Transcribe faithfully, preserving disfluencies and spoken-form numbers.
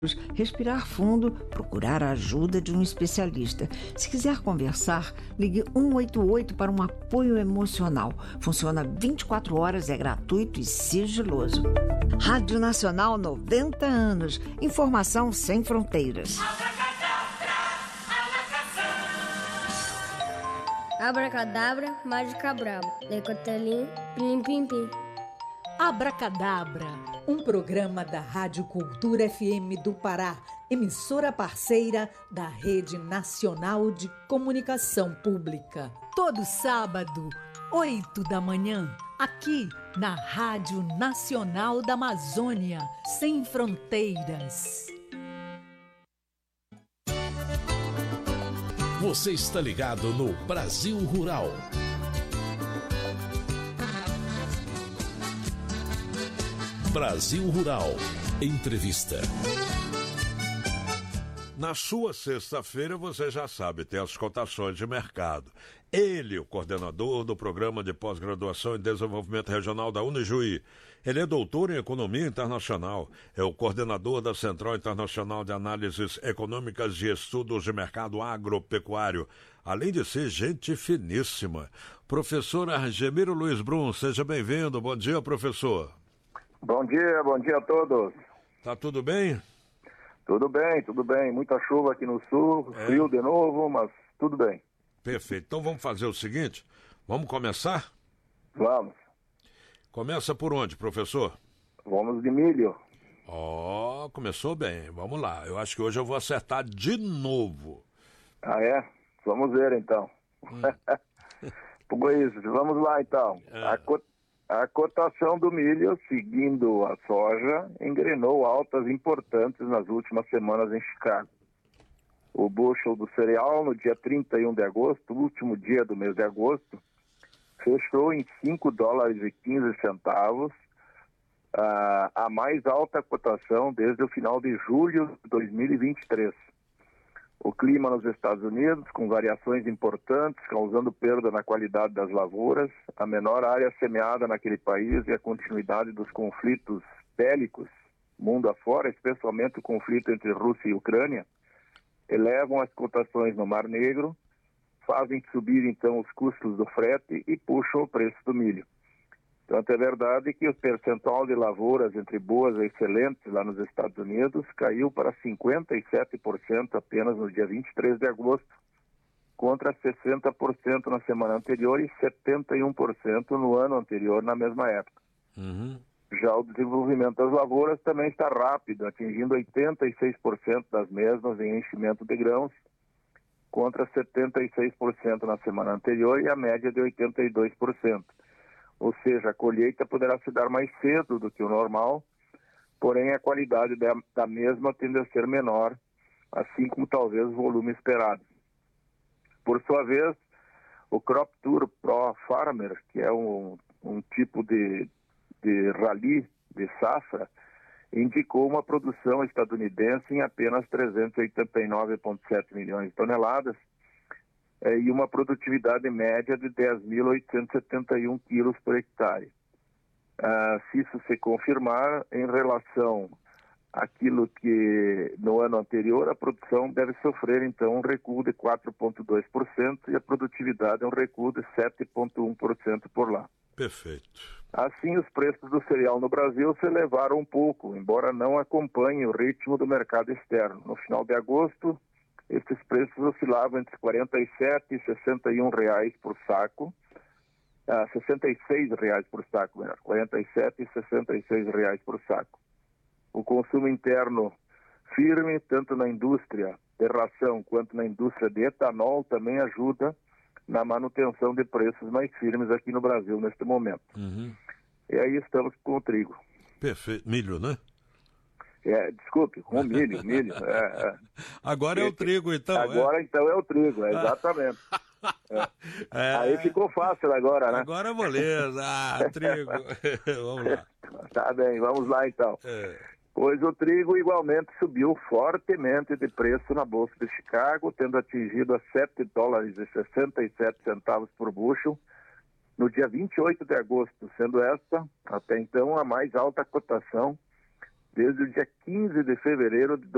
respirar fundo, procurar a ajuda de um especialista. Se quiser conversar, ligue um oito oito para um apoio emocional. Funciona vinte e quatro horas, é gratuito e sigiloso. Rádio Nacional, noventa anos. Informação sem fronteiras. Abracadabra, mágica brava. Lecotelim, pim pim pim. Abracadabra, um programa da Rádio Cultura F M do Pará, emissora parceira da Rede Nacional de Comunicação Pública. Todo sábado, oito da manhã, aqui na Rádio Nacional da Amazônia, sem fronteiras. Você está ligado no Brasil Rural. Brasil Rural. Entrevista. Na sua sexta-feira, você já sabe, tem as cotações de mercado. Ele, o coordenador do Programa de Pós-Graduação em Desenvolvimento Regional da Unijuí. Ele é doutor em Economia Internacional, é o coordenador da Central Internacional de Análises Econômicas e Estudos de Mercado Agropecuário, além de ser gente finíssima. Professor Argemiro Luiz Brum, seja bem-vindo. Bom dia, professor. Bom dia, bom dia a todos. Tá tudo bem? Tudo bem, tudo bem. Muita chuva aqui no sul, é. Frio de novo, mas tudo bem. Perfeito. Então vamos fazer o seguinte, vamos começar? Vamos. Começa por onde, professor? Vamos de milho. Ó, oh, começou bem. Vamos lá. Eu acho que hoje eu vou acertar de novo. Ah, é? Vamos ver, então. Hum. Por isso, vamos lá, então. É. A cot... A cotação do milho, seguindo a soja, engrenou altas importantes nas últimas semanas em Chicago. O bushel do cereal, no dia trinta e um de agosto, último dia do mês de agosto, fechou em cinco dólares e quinze centavos, a, a mais alta cotação desde o final de julho de dois mil e vinte e três. O clima nos Estados Unidos, com variações importantes, causando perda na qualidade das lavouras, a menor área semeada naquele país e a continuidade dos conflitos bélicos, mundo afora, especialmente o conflito entre Rússia e Ucrânia, elevam as cotações no Mar Negro, fazem subir então os custos do frete e puxam o preço do milho. Tanto é verdade que o percentual de lavouras entre boas e excelentes lá nos Estados Unidos caiu para cinquenta e sete por cento apenas no dia vinte e três de agosto, contra sessenta por cento na semana anterior e setenta e um por cento no ano anterior, na mesma época. Uhum. Já o desenvolvimento das lavouras também está rápido, atingindo oitenta e seis por cento das mesmas em enchimento de grãos, contra setenta e seis por cento na semana anterior e a média de oitenta e dois por cento. Ou seja, a colheita poderá se dar mais cedo do que o normal, porém a qualidade da, da mesma tende a ser menor, assim como talvez o volume esperado. Por sua vez, o Crop Tour Pro Farmer, que é um, um tipo de, de rally de safra, indicou uma produção estadunidense em apenas trezentos e oitenta e nove vírgula sete milhões de toneladas, É, e uma produtividade média de dez mil oitocentos e setenta e um quilos por hectare. Ah, se isso se confirmar, em relação àquilo que no ano anterior, a produção deve sofrer então um recuo de quatro vírgula dois por cento e a produtividade um recuo de sete vírgula um por cento por lá. Perfeito. Assim, os preços do cereal no Brasil se elevaram um pouco, embora não acompanhem o ritmo do mercado externo. No final de agosto, esses preços oscilavam entre quarenta e sete e sessenta e um reais por saco, ah, sessenta e seis reais por saco, melhor, quarenta e sete e sessenta e seis reais por saco. O consumo interno firme, tanto na indústria de ração quanto na indústria de etanol, também ajuda na manutenção de preços mais firmes aqui no Brasil neste momento. Uhum. E aí estamos com o trigo. Perfeito. Milho, né? É, desculpe, com milho, milho. É, é. Agora é o trigo, então. Agora, é? então, é o trigo, é, exatamente. É. É. Aí ficou fácil agora, né? Agora, beleza. Ah, trigo. Vamos lá. Tá bem, vamos lá, então. É. Pois o trigo igualmente subiu fortemente de preço na Bolsa de Chicago, tendo atingido a sete dólares e sessenta e sete centavos por bushel no dia vinte e oito de agosto, sendo esta, até então, a mais alta cotação desde o dia quinze de fevereiro de